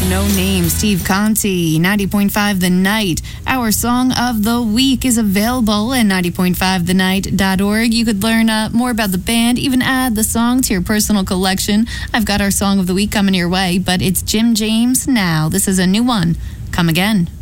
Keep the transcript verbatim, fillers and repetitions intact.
No Name, Steve Conti, ninety point five The Night. Our song of the week is available at ninety point five the night dot org. You could learn uh, more about the band, even add the song to your personal collection. I've got our song of the week coming your way, but it's Jim James now. This is a new one. Come Again.